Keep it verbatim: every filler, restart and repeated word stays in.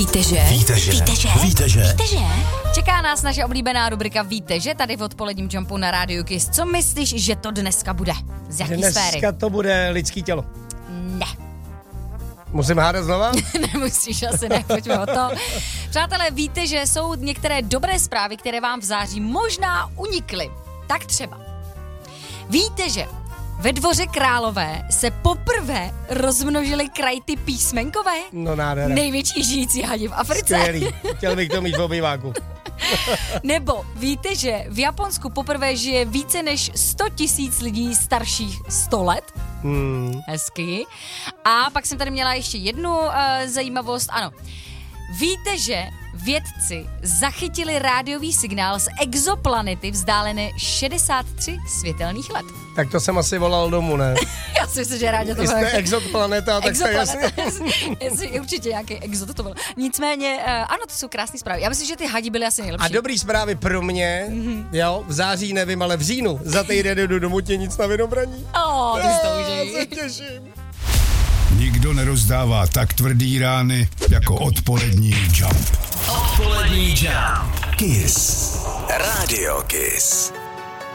Víte, že? Víte, že? Víte, že? Víte, že? Víte, že? Čeká nás naše oblíbená rubrika Víte, že? Tady v odpoledním jumpu na Rádiu Kiss. Co myslíš, že to dneska bude? Z jaký dneska sféry? Dneska to bude lidský tělo. Ne. Musím hádat znova? Nemusíš, asi ne, pojďme o to. Přátelé, víte, že jsou některé dobré zprávy, které vám v září možná unikly. Tak třeba. Víte, že ve Dvoře Králové se poprvé rozmnožily krajty písmenkové? No nádhera. Největší žijící hadi v Africe. Skvělý. Chtěl bych to mít v obýváku. Nebo víte, že v Japonsku poprvé žije více než sto tisíc lidí starších sto let? Hmm. Hezky. A pak jsem tady měla ještě jednu uh, zajímavost. Ano. Víte, že vědci zachytili rádiový signál z exoplanety vzdálené šedesát tři světelných let. Tak to jsem asi volal domů, ne? Já si myslím, že rádi to bylo. Jste exoplaneta, tak to je jasný. Jasný, určitě nějaký exot to byl. Nicméně, uh, ano, to jsou krásné zprávy. Já myslím, že ty hadi byly asi nejlepší. A dobrý zprávy pro mě, mm-hmm. jo, v září nevím, ale v říjnu za týden jdu do Mutěnic na Vinobraní. Oh, ty to užij. Já se těším. Nikdo nerozdává tak tvrdý rány jako odpolední jump. Odpolední jump. Kiss. Radio Kiss.